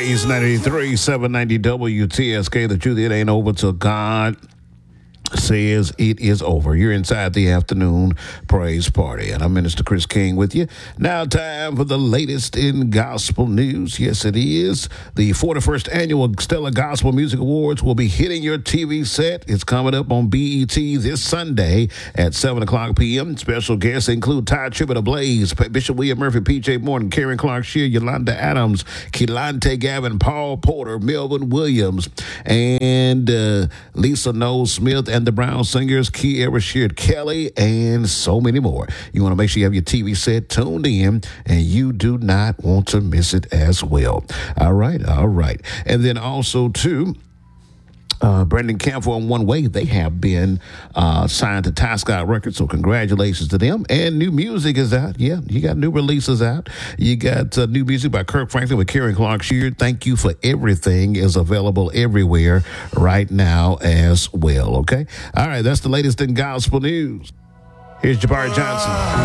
Blaze 93, 790 WTSK. The truth, it ain't over till God says it is over. You're inside the afternoon praise party, and I'm Minister Chris King with you. Now, time for the latest in gospel news. Yes, it is. The 41st annual Stellar Gospel Music Awards will be hitting your TV set. It's coming up on BET this Sunday at 7 o'clock p.m. Special guests include Ty Tribbett, Blaze, Bishop William Murphy, P.J. Morton, Karen Clark Shear, Yolanda Adams, Keelante Gavin, Paul Porter, Melvin Williams, and Lisa Knowles Smith, and the Brown Singers, Kiera Sheard Kelly, and so many more. You want to make sure you have your TV set tuned in, and you do not want to miss it as well. All right. And then also, too, Brendan Camphor and One Way, they have been signed to Ty Scott Records, so congratulations to them. And new music is out. Yeah, you got new releases out. You got new music by Kirk Franklin with Karen Clark Sheard. Thank You for Everything is available everywhere right now as well, okay? All right, that's the latest in gospel news. Here's Jabari Johnson.